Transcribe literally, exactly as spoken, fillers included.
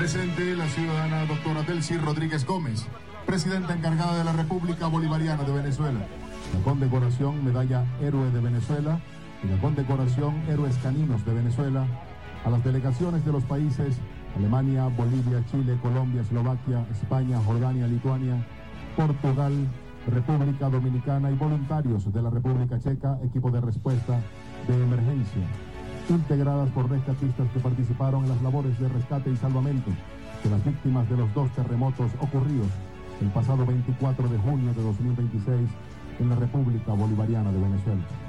Presente la ciudadana doctora Delcy Rodríguez Gómez, presidenta encargada de la República Bolivariana de Venezuela. La condecoración Medalla Héroe de Venezuela y la condecoración Héroes Caninos de Venezuela a las delegaciones de los países Alemania, Bolivia, Chile, Colombia, Eslovaquia, España, Jordania, Lituania, Portugal, República Dominicana y voluntarios de la República Checa, equipo de respuesta de emergencia, integradas por rescatistas que participaron en las labores de rescate y salvamento de las víctimas de los dos terremotos ocurridos el pasado veinticuatro de junio de dos mil veintiséis en la República Bolivariana de Venezuela.